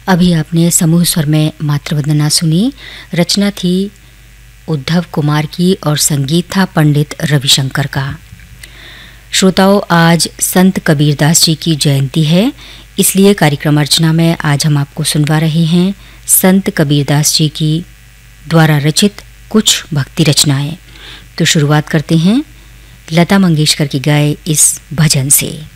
अभी आपने समूह स्वर में मातृवंदना सुनी। रचना थी उद्धव कुमार की और संगीत था पंडित रविशंकर का। श्रोताओं, आज संत कबीरदास जी की जयंती है, इसलिए कार्यक्रम अर्चना में आज हम आपको सुनवा रहे हैं संत कबीरदास जी की द्वारा रचित कुछ भक्ति रचनाएं। तो शुरुआत करते हैं लता मंगेशकर की गाए इस भजन से।